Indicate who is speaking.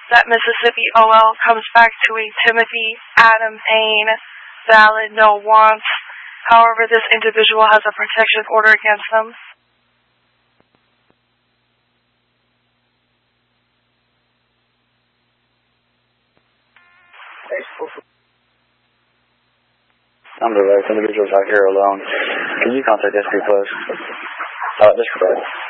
Speaker 1: that Mississippi OL comes back to a Timothy Adam Payne valid no wants. However, this individual has a protection order against them.
Speaker 2: Number of individuals out here alone. Can you contact SP Post? Disregard.